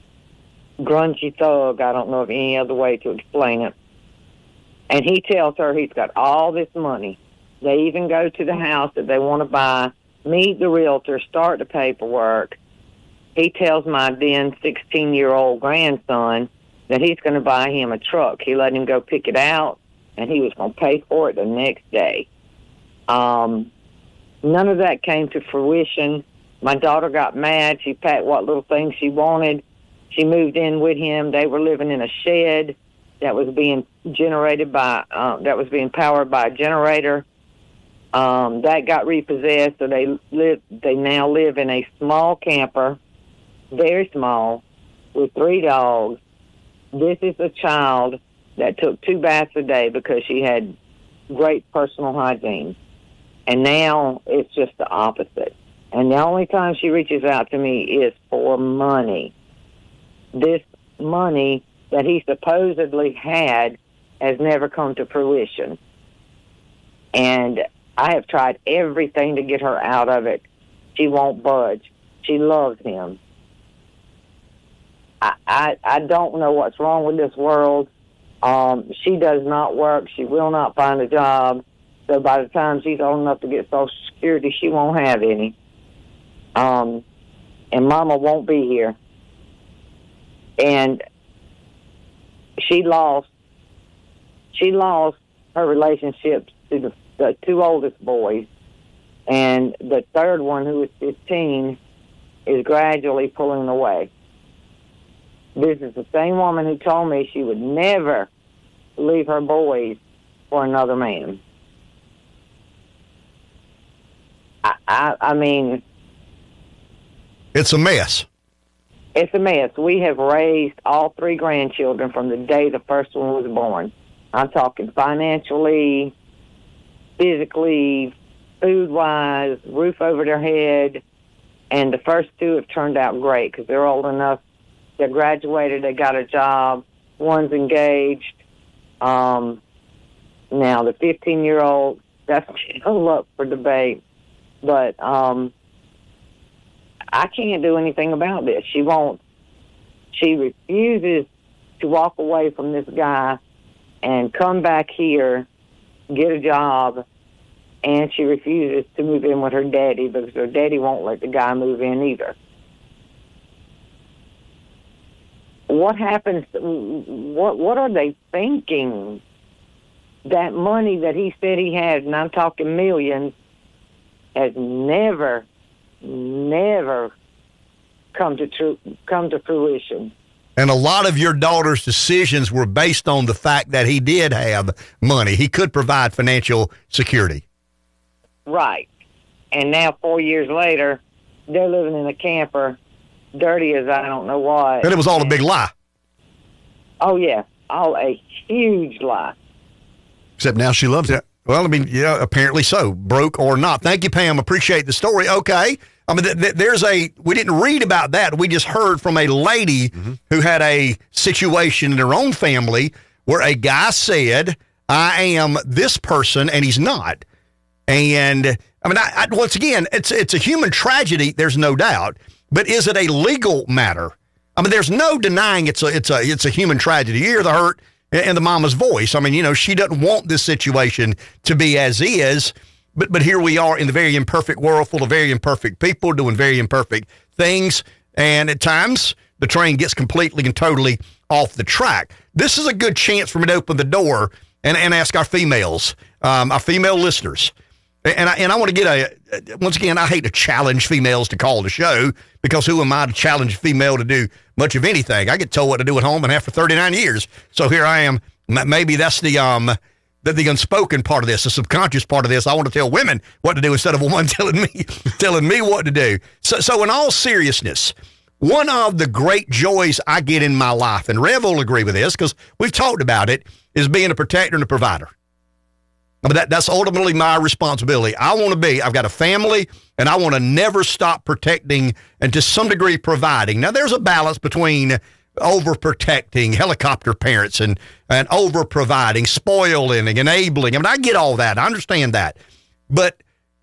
grungy thug. I don't know of any other way to explain it. And he tells her he's got all this money. They even go to the house that they want to buy, meet the realtor, start the paperwork. He tells my then sixteen-year-old grandson that he's going to buy him a truck. He let him go pick it out, and he was going to pay for it the next day. Um, none of that came to fruition. My daughter got mad. She packed what little things she wanted. She moved in with him. They were living in a shed that was being generated by, uh, that was being powered by a generator. Um, that got repossessed, so they live. They now live in a small camper, very small, with three dogs. This is a child that took two baths a day because she had great personal hygiene. And now it's just the opposite. And the only time she reaches out to me is for money. This money that he supposedly had has never come to fruition. And I have tried everything to get her out of it. She won't budge. She loves him. I, I, I don't know what's wrong with this world. Um, she does not work. She will not find a job. So by the time she's old enough to get Social Security, she won't have any. Um, and Mama won't be here. And she lost, she lost her relationships to the, the two oldest boys. And the third one, who is fifteen, is gradually pulling away. This is the same woman who told me she would never leave her boys for another man. I, I, I mean... It's a mess. It's a mess. We have raised all three grandchildren from the day the first one was born. I'm talking financially, physically, food-wise, roof over their head, and the first two have turned out great because they're old enough. They graduated, they got a job, one's engaged. Um, now, the fifteen-year-old, that's still up for debate, but... Um, I can't do anything about this. She won't. She refuses to walk away from this guy and come back here, get a job, and she refuses to move in with her daddy because her daddy won't let the guy move in either. What happens? What What are they thinking? That money that he said he had, and I'm talking millions, has never. never come to tru- come to fruition. And a lot of your daughter's decisions were based on the fact that he did have money. He could provide financial security. Right. And now, four years later, they're living in a camper, dirty as I don't know what. And it was all a big lie. Oh, yeah. All a huge lie. Except now she loves it. Well, I mean, yeah, apparently so, broke or not. Thank you, Pam. Appreciate the story. Okay. I mean, th- th- there's a, we didn't read about that. We just heard from a lady mm-hmm. who had a situation in her own family where a guy said, I am this person, and he's not. And, I mean, I, I, once again, it's it's a human tragedy, there's no doubt. But is it a legal matter? I mean, there's no denying it's a, it's a, it's a human tragedy. You hear the hurt in the mama's voice. I mean, you know, she doesn't want this situation to be as is. But but here we are in the very imperfect world, full of very imperfect people doing very imperfect things. And at times, the train gets completely and totally off the track. This is a good chance for me to open the door and, and ask our females, um, our female listeners. And I, and I want to get a, once again, I hate to challenge females to call the show, because who am I to challenge a female to do much of anything? I get told what to do at home and have for thirty-nine years. So here I am. Maybe that's the, um, the, the unspoken part of this, the subconscious part of this. I want to tell women what to do instead of a woman telling me, telling me what to do. So, so in all seriousness, one of the great joys I get in my life, and Rev will agree with this because we've talked about it, is being a protector and a provider. I mean, that, that's ultimately my responsibility. I want to be, I've got a family, and I want to never stop protecting and to some degree providing. Now, there's a balance between overprotecting, helicopter parents, and, and over-providing, spoiling, and enabling. I mean, I get all that. I understand that. But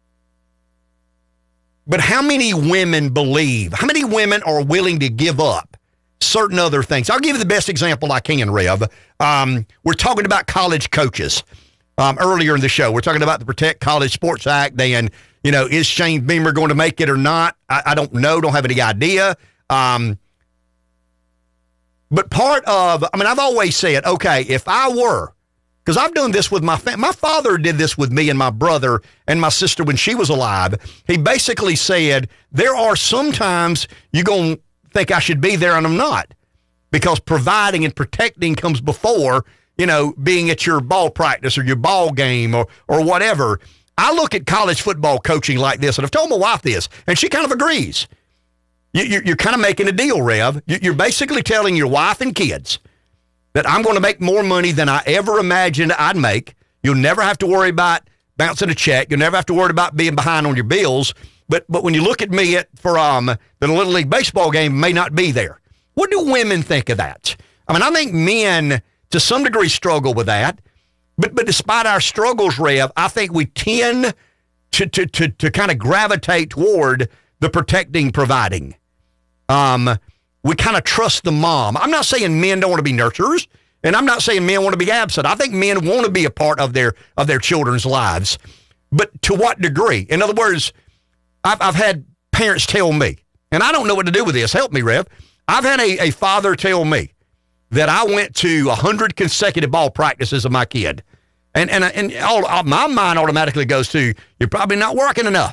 But how many women believe, how many women are willing to give up certain other things? I'll give you the best example I can, Rev. Um, we're talking about college coaches. Um, earlier in the show, we're talking about the Protect College Sports Act, and, you know, is Shane Beamer going to make it or not? I, I don't know, don't have any idea. Um, but part of, I mean, I've always said, okay, if I were, because I've done this with my family. My father did this with me and my brother and my sister when she was alive. He basically said, there are sometimes you're going to think I should be there and I'm not, because providing and protecting comes before, you know, being at your ball practice or your ball game or, or whatever. I look at college football coaching like this, and I've told my wife this, and she kind of agrees. You, you're kind of making a deal, Rev. You're basically telling your wife and kids that I'm going to make more money than I ever imagined I'd make. You'll never have to worry about bouncing a check. You'll never have to worry about being behind on your bills. But but when you look at me at, for um the Little League baseball game may not be there. What do women think of that? I mean, I think men to some degree struggle with that. But but despite our struggles, Rev, I think we tend to to to, to kind of gravitate toward the protecting, providing. Um, we kind of trust the mom. I'm not saying men don't want to be nurturers, and I'm not saying men want to be absent. I think men want to be a part of their of their children's lives, but to what degree? In other words, I've I've had parents tell me, and I don't know what to do with this. Help me, Rev. I've had a, a father tell me that I went to one hundred consecutive ball practices of my kid. And and and all, all, my mind automatically goes to, you're probably not working enough.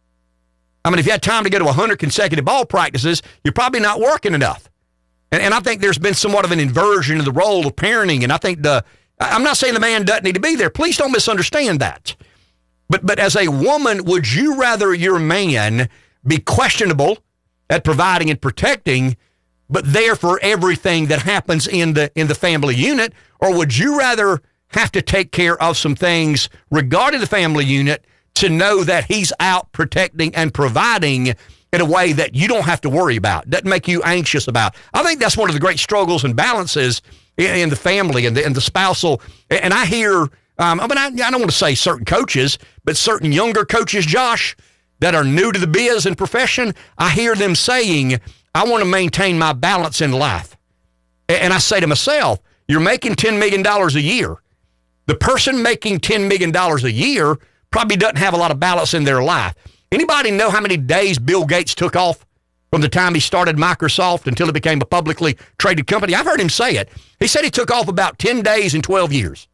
I mean, if you had time to go to one hundred consecutive ball practices, you're probably not working enough. And, and I think there's been somewhat of an inversion of the role of parenting. And I think the, I'm not saying the man doesn't need to be there. Please don't misunderstand that. But but as a woman, would you rather your man be questionable at providing and protecting, but there for everything that happens in the in the family unit? Or would you rather have to take care of some things regarding the family unit to know that he's out protecting and providing in a way that you don't have to worry about, doesn't make you anxious about? I think that's one of the great struggles and balances in, in the family and the, and the spousal. And I hear, um, I mean, I, I don't want to say certain coaches, but certain younger coaches, Josh, that are new to the biz and profession, I hear them saying, I want to maintain my balance in life. And I say to myself, you're making ten million dollars a year. The person making ten million dollars a year probably doesn't have a lot of balance in their life. Anybody know how many days Bill Gates took off from the time he started Microsoft until it became a publicly traded company? I've heard him say it. He said he took off about ten days in twelve years.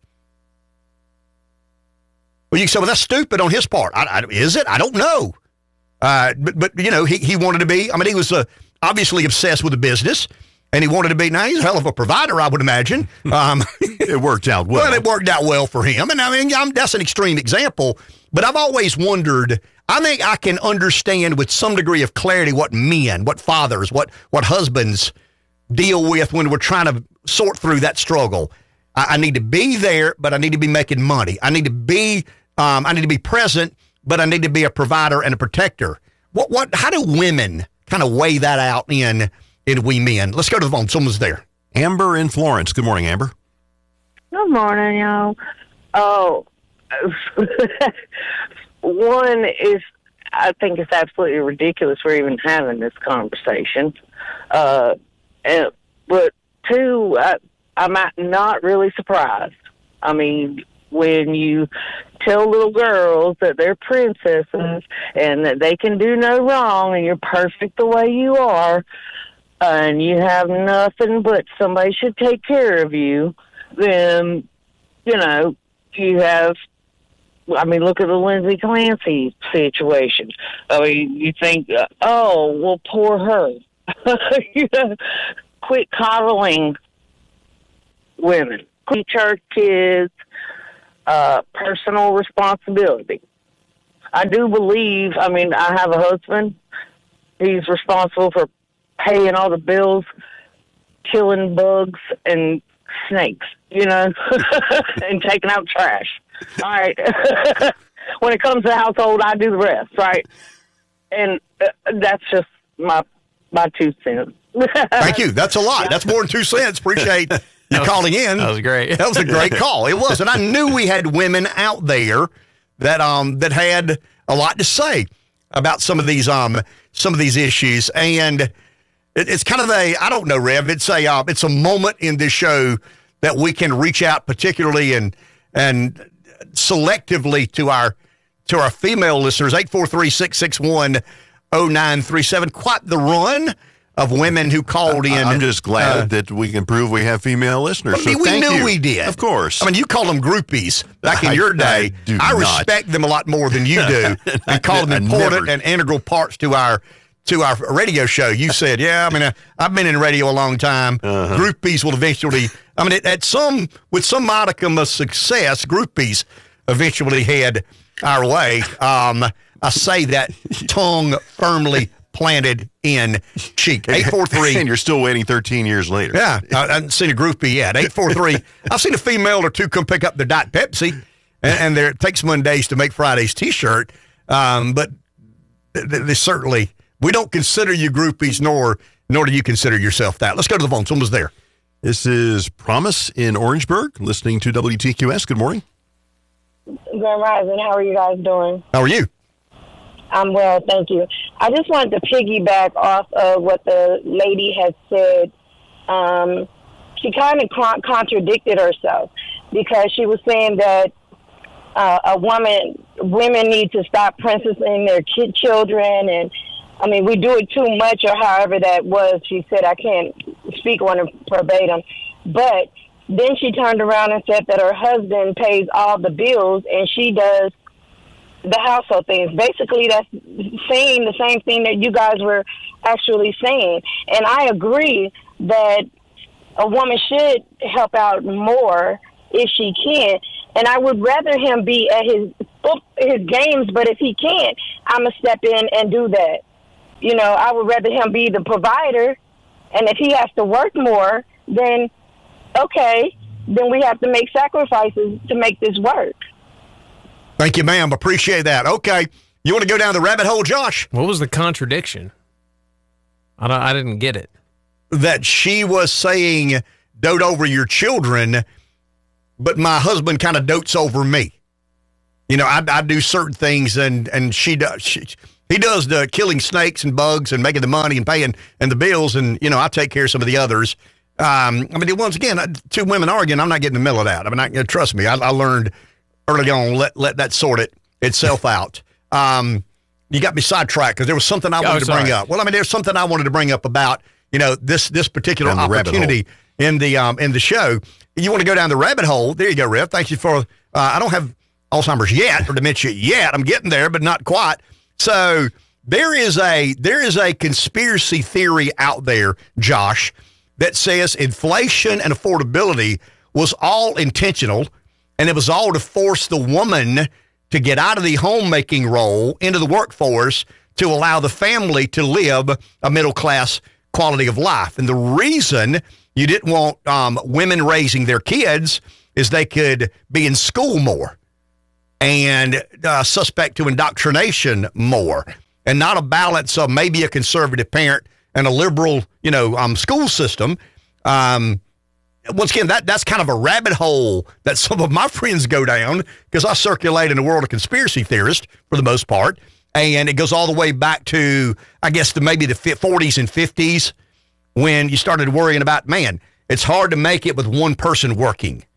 Well, you say, well, that's stupid on his part. I, I, is it? I don't know. Uh, but, but, you know, he, he wanted to be, I mean, he was uh, obviously obsessed with the business. And he wanted to be, now he's a hell of a provider, I would imagine. Um, it worked out well. Well, it worked out well for him. And I mean, I'm, that's an extreme example. But I've always wondered, I think I can understand with some degree of clarity what men, what fathers, what, what husbands deal with when we're trying to sort through that struggle. I, I need to be there, but I need to be making money. I need to be, um, I need to be present, but I need to be a provider and a protector. What, what, how do women kind of weigh that out in in we men? Let's go to the phone. Someone's there. Amber in Florence. Good morning, Amber. Good morning, y'all. Oh, one is, I think it's absolutely ridiculous we're even having this conversation. Uh, and, but two, I, I'm not really surprised. I mean, when you tell little girls that they're princesses and that they can do no wrong and you're perfect the way you are, and you have nothing but somebody should take care of you, then, you know, you have, I mean, look at the Lindsay Clancy situation. I mean, you think, uh, oh, well, poor her. You know, quit coddling women. Teach our kids uh, personal responsibility. I do believe, I mean, I have a husband. He's responsible for paying all the bills, killing bugs and snakes, you know, and taking out trash. All right. When it comes to the household, I do the rest, right? And uh, that's just my my two cents. Thank you. That's a lot. That's more than two cents. Appreciate you calling in. That was great. That was a great call. It was, and I knew we had women out there that um that had a lot to say about some of these um some of these issues, and it, it's kind of a I don't know, Rev. It's a uh, it's a moment in this show that we can reach out particularly and and selectively to our to our female listeners. Eight four three six six one oh nine three seven. Quite the run of women who called in. I'm just glad uh, that we can prove we have female listeners. I mean, so we thank knew you. we did. Of course. I mean, you call them groupies back in I- your day. I do I not. respect them a lot more than you do and call them I important never- and integral parts to our to our radio show. You said, yeah, I mean, uh, I've been in radio a long time. Uh-huh. Groupies will eventually, I mean, at, at some, with some modicum of success, groupies eventually head our way. Um, I say that tongue firmly planted in cheek. eight four three. And you're still waiting thirteen years later. Yeah, I, I haven't seen a groupie yet. eight four three. I've seen a female or two come pick up their Diet Pepsi, and, and there, it takes Mondays to make Friday's T-shirt. Um, but they, they certainly, we don't consider you groupies, nor nor do you consider yourself that. Let's go to the phone. Someone's there. This is Promise in Orangeburg, listening to W T Q S. Good morning. Grand Rising, how are you guys doing? How are you? I'm well, thank you. I just wanted to piggyback off of what the lady had said. Um, she kind of con- contradicted herself because she was saying that uh, a woman, women need to stop princessing their kid children, and I mean we do it too much, or however that was. She said, I can't speak on it verbatim, but then she turned around and said that her husband pays all the bills and she does the household things. Basically, that's saying the same thing that you guys were actually saying. And I agree that a woman should help out more if she can. And I would rather him be at his his games, but if he can't, I'm going to step in and do that. You know, I would rather him be the provider. And if he has to work more, then okay, then we have to make sacrifices to make this work. Thank you, ma'am. Appreciate that. Okay. You want to go down the rabbit hole, Josh? What was the contradiction? I, don't, I didn't get it. That she was saying, dote over your children, but my husband kind of dotes over me. You know, I, I do certain things, and, and she does. She, he does the killing snakes and bugs and making the money and paying and the bills, and, you know, I take care of some of the others. Um, I mean, once again, two women arguing, I'm not getting in the middle of that. I mean, I, trust me, I, I learned early on, let let that sort it itself out. Um, you got me sidetracked because there was something I wanted Oh, to sorry. bring up. Well, I mean, there's something I wanted to bring up about, you know, this this particular Down the rabbit opportunity in the um in the show. You want to go down the rabbit hole? There you go, Rev. Thank you for. Uh, I don't have Alzheimer's yet or dementia yet. I'm getting there, but not quite. So there is a there is a conspiracy theory out there, Josh, that says inflation and affordability was all intentional, and it was all to force the woman to get out of the homemaking role into the workforce to allow the family to live a middle-class quality of life. And the reason you didn't want um, women raising their kids is they could be in school more and uh, suspect to indoctrination more, and not a balance of maybe a conservative parent and a liberal, you know, um, school system. Um, once again, that that's kind of a rabbit hole that some of my friends go down because I circulate in the world of conspiracy theorists for the most part, and it goes all the way back to, I guess, the maybe the forties and fifties when you started worrying about, man, it's hard to make it with one person working.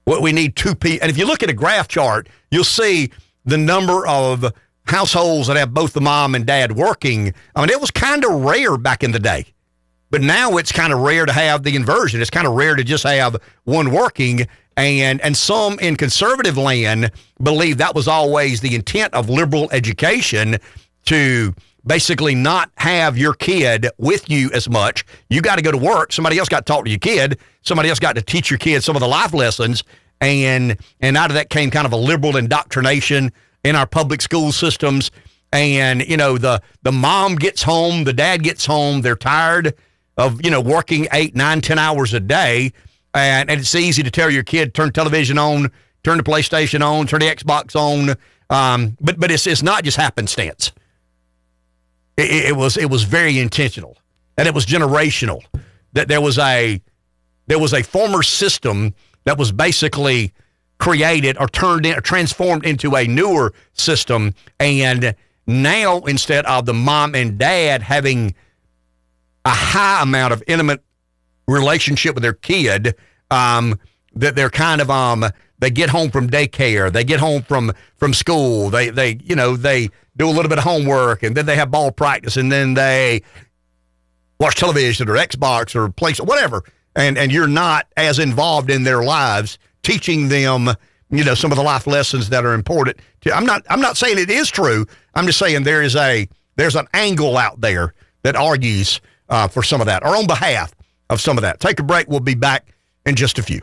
What we need two people. And if you look at a graph chart, you'll see the number of households that have both the mom and dad working. I mean, it was kind of rare back in the day. But now it's kind of rare to have the inversion. It's kind of rare to just have one working. And and some in conservative land believe that was always the intent of liberal education, to basically not have your kid with you as much. You got to go to work. Somebody else got to talk to your kid. Somebody else got to teach your kid some of the life lessons. And and out of that came kind of a liberal indoctrination in our public school systems. And, you know, the, the mom gets home, the dad gets home, they're tired of, you know, working eight, nine, ten hours a day. And, and it's easy to tell your kid, turn television on, turn the PlayStation on, turn the Xbox on. Um, but but it's it's not just happenstance. It, it was it was very intentional, and it was generational. That there was a there was a former system that was basically created or turned in or transformed into a newer system, and now instead of the mom and dad having a high amount of intimate relationship with their kid, um, that they're kind of um, they get home from daycare, they get home from from school, they they you know they do a little bit of homework, and then they have ball practice, and then they watch television or Xbox or play whatever, and and you're not as involved in their lives, teaching them, you know, some of the life lessons that are important. To, I'm not I'm not saying it is true. I'm just saying there is a there's an angle out there that argues uh, for some of that, or on behalf of some of that. Take a break. We'll be back in just a few.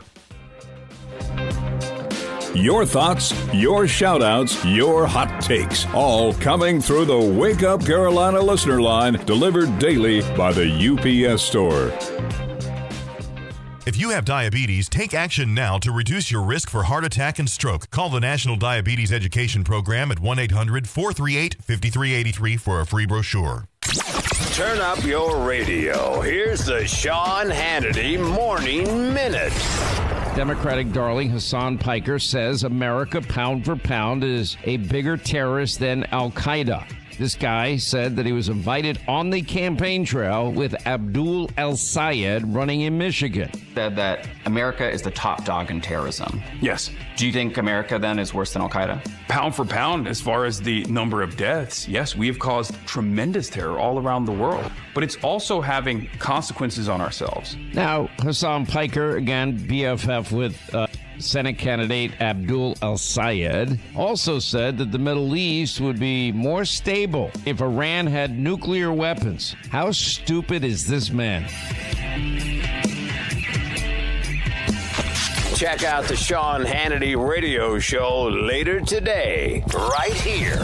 Your thoughts, your shout-outs, your hot takes, all coming through the Wake Up Carolina listener line, delivered daily by the U P S Store. If you have diabetes, take action now to reduce your risk for heart attack and stroke. Call the National Diabetes Education Program at one eight hundred four three eight five three eight three for a free brochure. Turn up your radio. Here's the Sean Hannity Morning Minute. Democratic darling Hassan Piker says America, pound for pound, is a bigger terrorist than Al-Qaeda. This guy said that he was invited on the campaign trail with Abdul El-Sayed running in Michigan. Said that America is the top dog in terrorism. Yes. Do you think America then is worse than Al-Qaeda? Pound for pound, as far as the number of deaths, yes, we have caused tremendous terror all around the world. But it's also having consequences on ourselves. Now, Hassan Piker, again, B F F with uh, Senate candidate Abdul El-Sayed, also said that the Middle East would be more stable if Iran had nuclear weapons. How stupid is this man? Check out the Sean Hannity radio show later today, right here.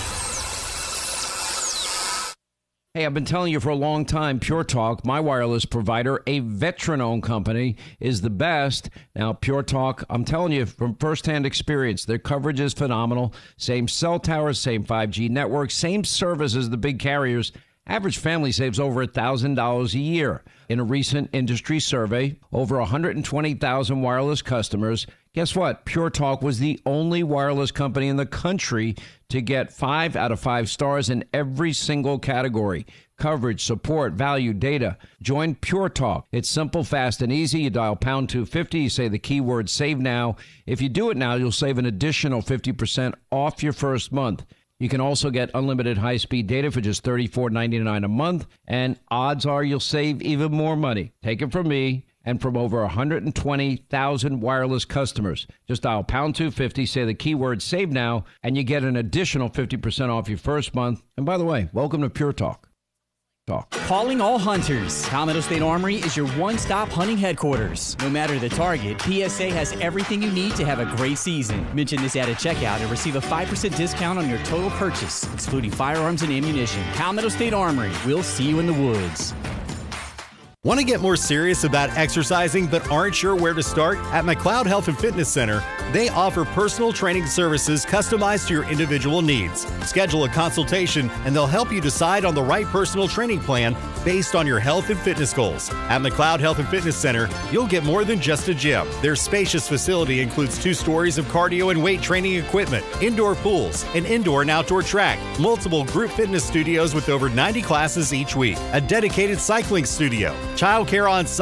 Hey, I've been telling you for a long time, Pure Talk, my wireless provider, a veteran-owned company, is the best. Now, Pure Talk, I'm telling you from firsthand experience, their coverage is phenomenal. Same cell towers, same five G network, same service as the big carriers. Average family saves over one thousand dollars a year. In a recent industry survey, over one hundred twenty thousand wireless customers. Guess what? Pure Talk was the only wireless company in the country to get five out of five stars in every single category. Coverage, support, value, data. Join Pure Talk. It's simple, fast, and easy. You dial pound two fifty. You say the keyword save now. If you do it now, you'll save an additional fifty percent off your first month. You can also get unlimited high-speed data for just thirty-four ninety-nine a month, and odds are you'll save even more money. Take it from me and from over one hundred twenty thousand wireless customers. Just dial pound two fifty, say the keyword save now, and you get an additional fifty percent off your first month. And by the way, welcome to Pure Talk. Talk. Calling all hunters. Palmetto State Armory is your one-stop hunting headquarters. No matter the target, P S A has everything you need to have a great season. Mention this ad at checkout and receive a five percent discount on your total purchase, excluding firearms and ammunition. Palmetto State Armory. We'll see you in the woods. Want to get more serious about exercising but aren't sure where to start? At McLeod Health and Fitness Center, they offer personal training services customized to your individual needs. Schedule a consultation and they'll help you decide on the right personal training plan based on your health and fitness goals. At McLeod Health and Fitness Center, you'll get more than just a gym. Their spacious facility includes two stories of cardio and weight training equipment, indoor pools, an indoor and outdoor track, multiple group fitness studios with over ninety classes each week, a dedicated cycling studio, childcare on site,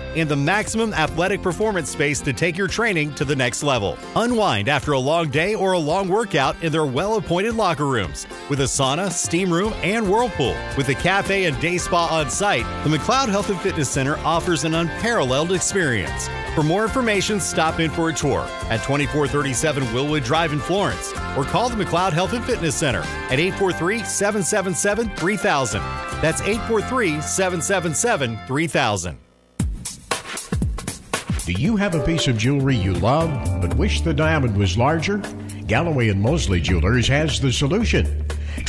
and the maximum athletic performance space to take your training to the next level. Unwind after a long day or a long workout in their well-appointed locker rooms with a sauna, steam room, and whirlpool. With a cafe and day spa on site, the McLeod Health and Fitness Center offers an unparalleled experience. For more information, stop in for a tour at twenty-four thirty-seven Willwood Drive in Florence or call the McLeod Health and Fitness Center at eight four three, seven seven seven, three thousand. That's eight four three, seven seven seven, three thousand. Do you have a piece of jewelry you love but wish the diamond was larger? Galloway and Mosley Jewelers has the solution.